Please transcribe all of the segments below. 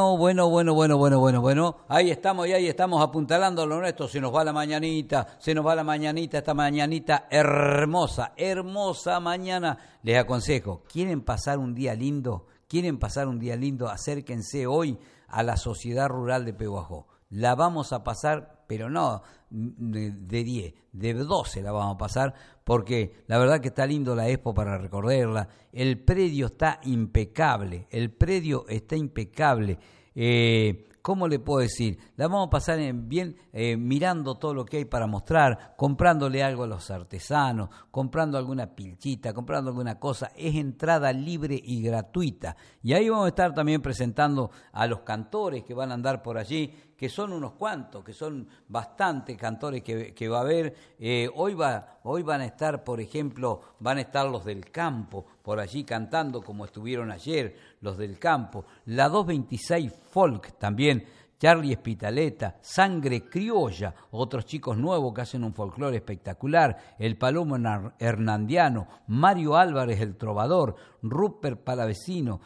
Bueno. Ahí estamos apuntalando lo nuestro. Se nos va la mañanita, esta mañanita hermosa mañana. Les aconsejo, ¿quieren pasar un día lindo? Acérquense hoy a la Sociedad Rural de Pehuajó. La vamos a pasar, pero no de 10, de 12 la vamos a pasar, porque la verdad que está lindo la expo para recorrerla. El predio está impecable. ¿Cómo le puedo decir? La vamos a pasar bien mirando todo lo que hay para mostrar, comprándole algo a los artesanos, comprando alguna pilchita, comprando alguna cosa. Es entrada libre y gratuita. Y ahí vamos a estar también presentando a los cantores que van a andar por allí, que son unos cuantos, que son bastantes cantores que va a haber. Hoy van a estar, por ejemplo, los del campo por allí cantando como estuvieron ayer, los del campo. La 226 Folk también, Charlie Espitaleta, Sangre Criolla, otros chicos nuevos que hacen un folclore espectacular, el Palomo Hernandiano, Mario Álvarez el Trovador, Rupert Palavecino,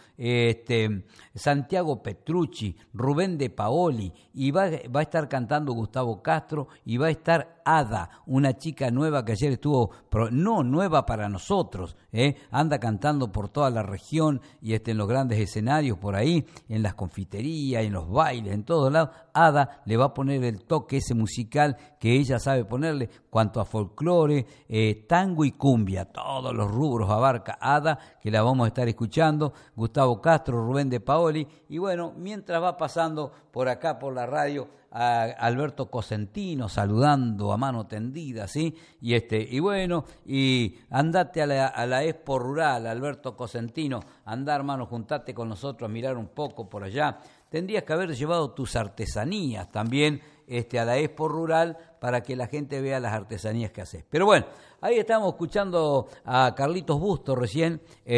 Santiago Petrucci, Rubén de Paoli, y va a estar cantando Gustavo Castro, y va a estar Ada, una chica nueva que ayer estuvo, no nueva para nosotros, anda cantando por toda la región y en los grandes escenarios por ahí, en las confiterías, en los bailes, en todos lados. Ada le va a poner el toque ese musical que ella sabe ponerle, cuanto a folclore, tango y cumbia, todos los rubros abarca Ada, que la vamos a estar escuchando, Gustavo Castro, Rubén de Paoli, y bueno, mientras va pasando por acá por la radio a Alberto Cosentino saludando a mano tendida, ¿sí? Y bueno, y andate a la Expo Rural, Alberto Cosentino, andá hermano, juntate con nosotros a mirar un poco por allá. Tendrías que haber llevado tus artesanías también a la Expo Rural para que la gente vea las artesanías que haces. Pero bueno, ahí estamos escuchando a Carlitos Busto recién,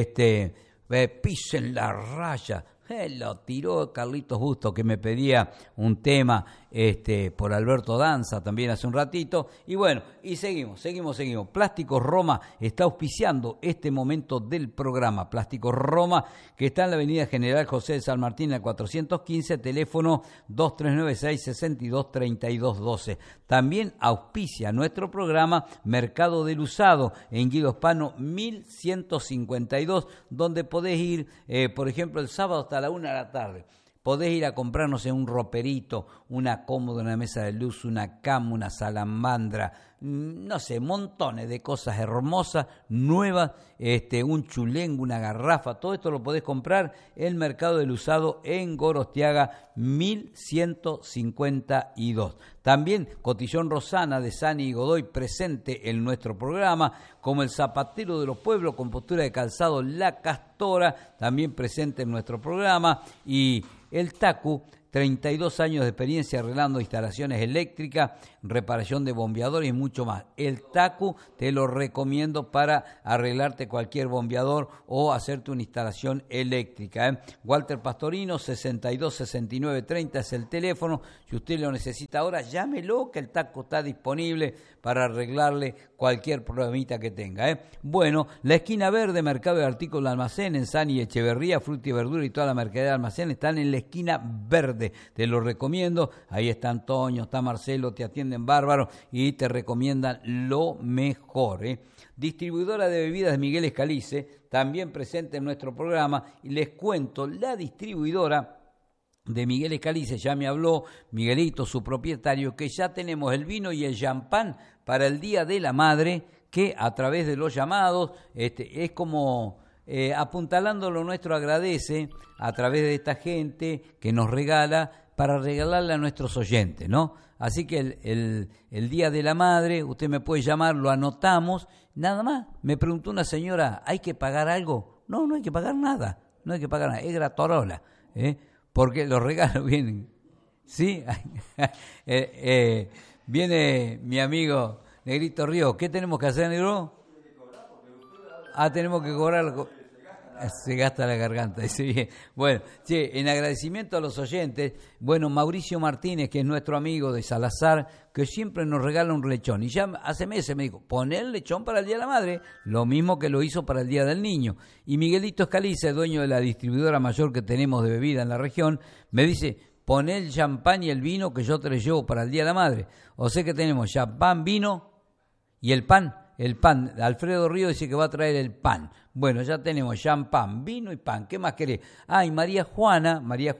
Pisen la raya. Lo tiró Carlitos Busto, que me pedía un tema por Alberto Danza también hace un ratito. Y bueno, y seguimos. Plásticos Roma está auspiciando este momento del programa. Plásticos Roma, que está en la avenida General José de San Martín, al 415, teléfono 2396-623212. También auspicia nuestro programa Mercado del Usado en Guido Hispano 1152, donde podés ir, por ejemplo, el sábado hasta la 1 de la tarde. Podés ir a comprarnos un roperito, una cómoda, una mesa de luz, una cama, una salamandra, no sé, montones de cosas hermosas, nuevas, un chulengo, una garrafa, todo esto lo podés comprar en el Mercado del Usado en Gorostiaga 1152. También Cotillón Rosana de Sani y Godoy presente en nuestro programa, como el Zapatero de los Pueblos con postura de calzado La Castora, también presente en nuestro programa, y el TACU, 32 años de experiencia arreglando instalaciones eléctricas, reparación de bombeadores y mucho más. El TACU te lo recomiendo para arreglarte cualquier bombeador o hacerte una instalación eléctrica. Walter Pastorino, 626930 es el teléfono. Si usted lo necesita ahora, llámelo, que el TACU está disponible para arreglarle cualquier problemita que tenga. Bueno, la esquina verde, Mercado de Artículos de Almacén, en San y Echeverría, fruta y verdura y toda la mercadería de almacén están en la esquina verde. Te lo recomiendo. Ahí está Antonio, está Marcelo, te atienden bárbaro y te recomiendan lo mejor. Distribuidora de bebidas Miguel Escalice, también presente en nuestro programa. Y les cuento, la distribuidora de Miguel Escalice ya me habló, Miguelito, su propietario, que ya tenemos el vino y el champán para el Día de la Madre, que a través de los llamados, es como apuntalando lo nuestro, agradece a través de esta gente que nos regala, para regalarle a nuestros oyentes, ¿no? Así que el Día de la Madre, usted me puede llamar, lo anotamos, nada más. Me preguntó una señora, ¿hay que pagar algo? No hay que pagar nada, es gratorola, porque los regalos vienen, ¿sí? Viene mi amigo Negrito Río. ¿Qué tenemos que hacer, Negro? Tenemos que cobrar. Se gasta la garganta, dice bien. Bueno, che, en agradecimiento a los oyentes, bueno, Mauricio Martínez, que es nuestro amigo de Salazar, que siempre nos regala un lechón. Y ya hace meses me dijo, poné el lechón para el Día de la Madre, lo mismo que lo hizo para el Día del Niño. Y Miguelito Escaliza, dueño de la distribuidora mayor que tenemos de bebida en la región, me dice, poné el champán y el vino que yo te lo llevo para el Día de la Madre. O sea que tenemos champán, vino y el pan. El pan, Alfredo Río dice que va a traer el pan. Bueno, ya tenemos champán, vino y pan. ¿Qué más querés? Ah, y María Juana,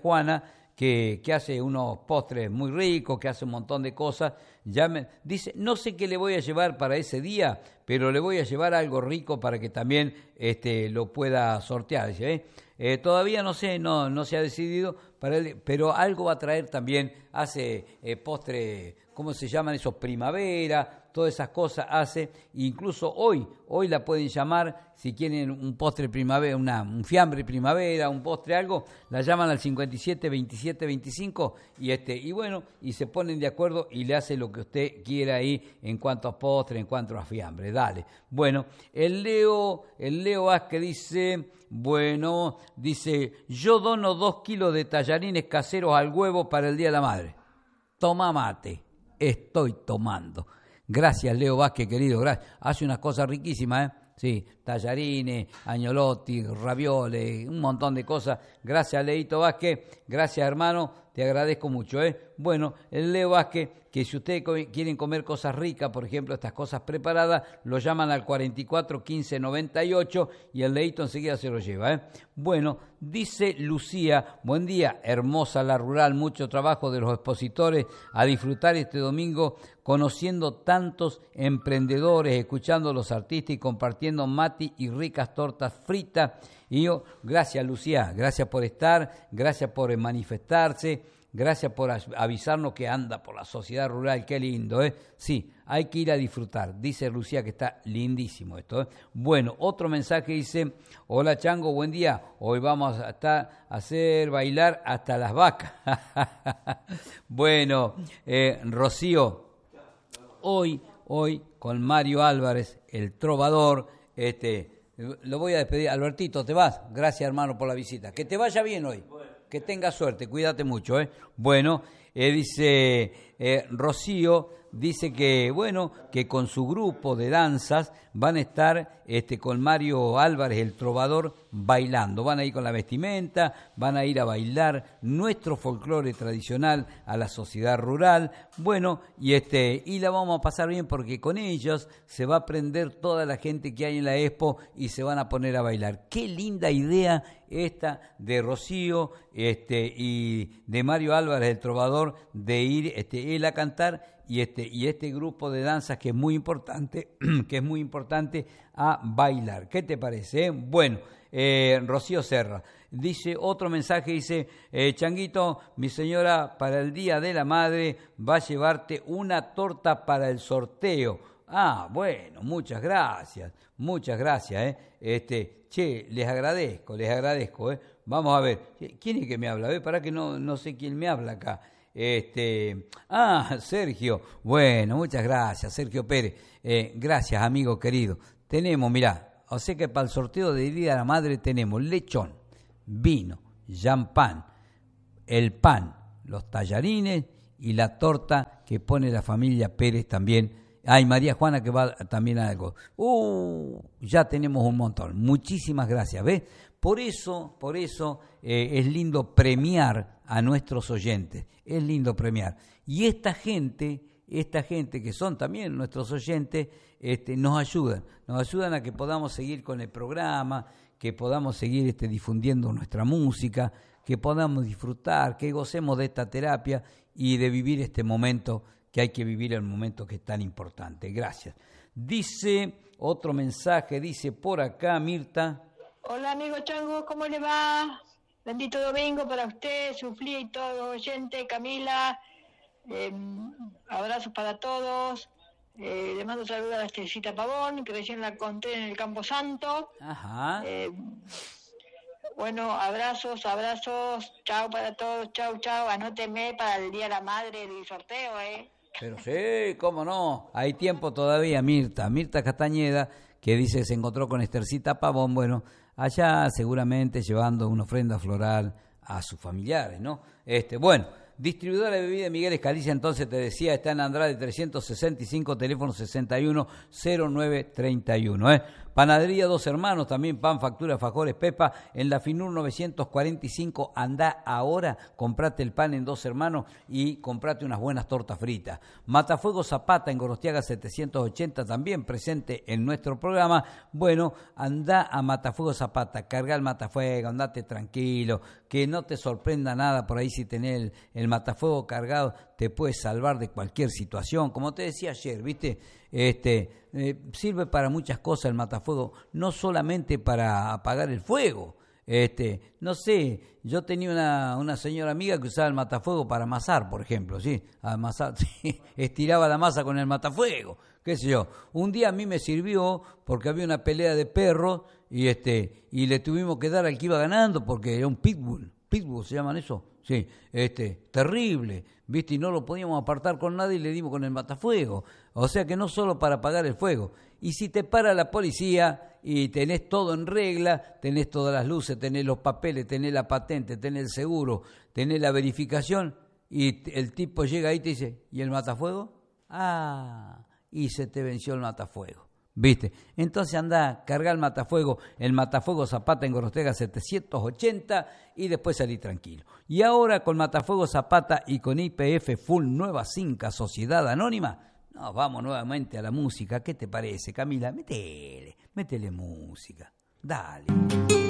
que hace unos postres muy ricos, que hace un montón de cosas, ya me dice, no sé qué le voy a llevar para ese día, pero le voy a llevar algo rico para que también lo pueda sortear. Dice, todavía no sé, no se ha decidido, pero algo va a traer también, hace postre, ¿cómo se llaman esos? Primavera, todas esas cosas hace, incluso hoy la pueden llamar, si quieren un postre primavera, un fiambre primavera, un postre algo, la llaman al 57 27 25 y bueno, y se ponen de acuerdo y le hace lo que usted quiera ahí en cuanto a postre, en cuanto a fiambre, dale. Bueno, el Leo Vázquez dice, bueno, yo dono 2 kilos de tallarines caseros al huevo para el Día de la Madre. Toma mate, estoy tomando. Gracias, Leo Vázquez, querido, gracias. Hace unas cosas riquísimas, Sí, tallarines, agnolotti, ravioles, un montón de cosas. Gracias, Leito Vázquez. Gracias, hermano. Te agradezco mucho, Bueno, el Leo Vázquez, que si ustedes quieren comer cosas ricas, por ejemplo, estas cosas preparadas, lo llaman al 44 15 98 y el Leito enseguida se lo lleva, Bueno, dice Lucía, buen día, hermosa la rural, mucho trabajo de los expositores, a disfrutar este domingo conociendo tantos emprendedores, escuchando a los artistas y compartiendo mati y ricas tortas fritas. Y yo, gracias Lucía, gracias por estar, gracias por manifestarse, gracias por avisarnos que anda por la sociedad rural, qué lindo, Sí, hay que ir a disfrutar, dice Lucía que está lindísimo esto, Bueno, otro mensaje dice, hola Chango, buen día, hoy vamos a hacer bailar hasta las vacas. Bueno, Rocío, hoy con Mario Álvarez, el trovador, lo voy a despedir. Albertito, ¿te vas? Gracias, hermano, por la visita. Que te vaya bien hoy. Bueno. Que tengas suerte. Cuídate mucho, Bueno, dice Rocío, dice que, bueno, que con su grupo de danzas van a estar con Mario Álvarez, el trovador, bailando. Van a ir con la vestimenta, van a ir a bailar nuestro folclore tradicional a la sociedad rural. Bueno, y la vamos a pasar bien porque con ellos se va a aprender toda la gente que hay en la Expo y se van a poner a bailar. Qué linda idea esta de Rocío y de Mario Álvarez, el trovador, de ir él a cantar y este grupo de danzas que es muy importante a bailar. ¿Qué te parece? Bueno, Rocío Serra dice, otro mensaje dice, Changuito, mi señora para el Día de la Madre va a llevarte una torta para el sorteo. Ah, bueno, muchas gracias, che, les agradezco, Vamos a ver, ¿quién es que me habla? Para que no sé quién me habla acá. Sergio, bueno, muchas gracias, Sergio Pérez, gracias, amigo querido. Tenemos, mirá, o sea que para el sorteo de Día de la Madre tenemos lechón, vino, champán, el pan, los tallarines y la torta que pone la familia Pérez también. Hay María Juana que va también a algo. Ya tenemos un montón. Muchísimas gracias, ¿ves? Por eso es lindo premiar a nuestros oyentes. Es lindo premiar. Y esta gente que son también nuestros oyentes, nos ayudan a que podamos seguir con el programa, que podamos seguir difundiendo nuestra música, que podamos disfrutar, que gocemos de esta terapia y de vivir este momento que hay que vivir, el momento que es tan importante. Gracias. Dice otro mensaje, dice por acá Mirta. Hola amigo Chango, ¿cómo le va? Bendito domingo para usted, Suflí y todo oyente, Camila. Abrazos para todos. Le mando saludos a la Estecita Pavón, que recién la encontré en el Campo Santo. Ajá. Bueno, abrazos, chao para todos, chao, anóteme para el Día de la Madre el sorteo, Pero sí, cómo no, hay tiempo todavía, Mirta Castañeda, que dice que se encontró con Estercita Pavón, bueno, allá seguramente llevando una ofrenda floral a sus familiares, ¿no? Bueno, distribuidora de bebida Miguel Escalicia, entonces te decía, está en Andrade 365, teléfono 610931, Panadería Dos Hermanos, también pan, factura, alfajores, Pepa, en la Finur 945, andá ahora, comprate el pan en Dos Hermanos y comprate unas buenas tortas fritas. Matafuego Zapata en Gorostiaga 780, también presente en nuestro programa. Bueno, andá a Matafuego Zapata, carga el matafuego, andate tranquilo, que no te sorprenda nada por ahí si tenés el matafuego cargado, te puede salvar de cualquier situación. Como te decía ayer, ¿viste? Sirve para muchas cosas el matafuego, no solamente para apagar el fuego. No sé, yo tenía una señora amiga que usaba el matafuego para amasar, por ejemplo, ¿sí? Amasar, sí, estiraba la masa con el matafuego, qué sé yo. Un día a mí me sirvió porque había una pelea de perros y le tuvimos que dar al que iba ganando porque era un pitbull ¿se llaman eso? Sí, terrible, ¿viste? Y no lo podíamos apartar con nada y le dimos con el matafuego. O sea que no solo para apagar el fuego. Y si te para la policía y tenés todo en regla, tenés todas las luces, tenés los papeles, tenés la patente, tenés el seguro, tenés la verificación, y el tipo llega ahí y te dice, ¿y el matafuego? Y se te venció el matafuego. ¿Viste? Entonces anda, carga el matafuego Zapata en Gorostiaga 780 y después salí tranquilo. Y ahora con Matafuego Zapata y con YPF Full Nueva Cinca Sociedad Anónima, nos vamos nuevamente a la música. ¿Qué te parece, Camila? Métele música, dale.